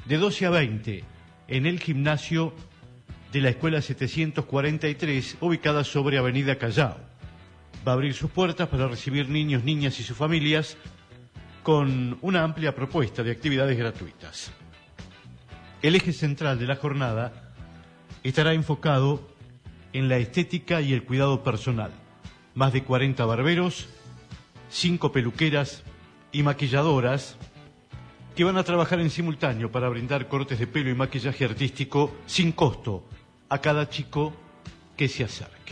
de 12 a 20 en el gimnasio de la Escuela 743, ubicada sobre Avenida Callao. Va a abrir sus puertas para recibir niños, niñas y sus familias con una amplia propuesta de actividades gratuitas. El eje central de la jornada estará enfocado en la estética y el cuidado personal. Más de 40 barberos, 5 peluqueras y maquilladoras que van a trabajar en simultáneo para brindar cortes de pelo y maquillaje artístico sin costo a cada chico que se acerque.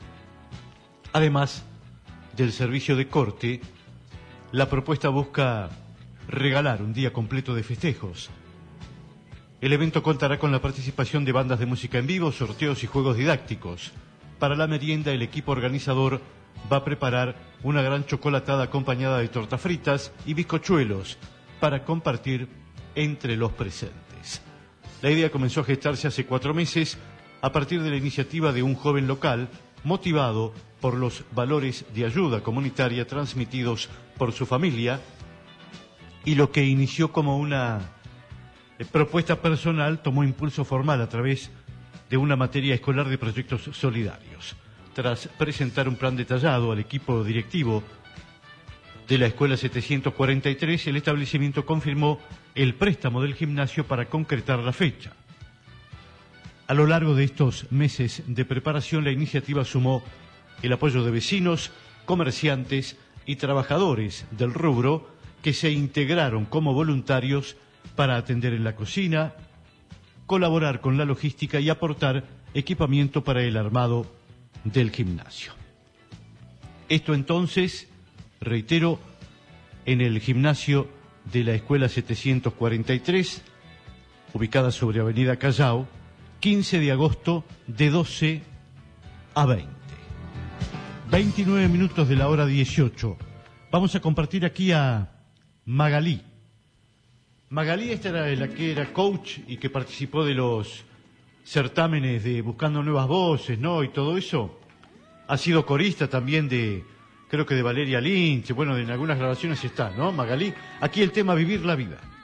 Además del servicio de corte, la propuesta busca regalar un día completo de festejos. El evento contará con la participación de bandas de música en vivo, sorteos y juegos didácticos. Para la merienda, el equipo organizador va a preparar una gran chocolatada acompañada de tortas fritas y bizcochuelos para compartir entre los presentes. La idea comenzó a gestarse hace 4 meses a partir de la iniciativa de un joven local motivado por los valores de ayuda comunitaria transmitidos por su familia, y lo que inició como una propuesta personal tomó impulso formal a través de una materia escolar de proyectos solidarios. Tras presentar un plan detallado al equipo directivo de la Escuela 743, el establecimiento confirmó el préstamo del gimnasio para concretar la fecha. A lo largo de estos meses de preparación, la iniciativa sumó el apoyo de vecinos, comerciantes y trabajadores del rubro que se integraron como voluntarios para atender en la cocina, colaborar con la logística y aportar equipamiento para el armado del gimnasio. Esto entonces, reitero, en el gimnasio de la Escuela 743, ubicada sobre Avenida Callao, 15 de agosto de 12 a 20. 29 minutos de la hora 18. Vamos a compartir aquí a Magalí. Magalí esta era la que era coach y que participó de los certámenes de Buscando Nuevas Voces, ¿no? Y todo eso. Ha sido corista también de, creo que de Valeria Lynch, bueno, en algunas grabaciones está, ¿no? Magalí. Aquí el tema Vivir la Vida.